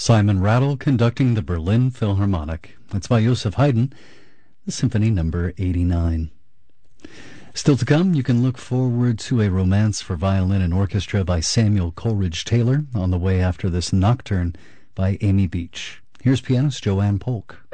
Simon Rattle conducting the Berlin Philharmonic. That's by Joseph Haydn, the Symphony Number 89. Still to come, you can look forward to a romance for violin and orchestra by Samuel Coleridge Taylor on the way after this nocturne by Amy Beach. Here's pianist Joanne Polk.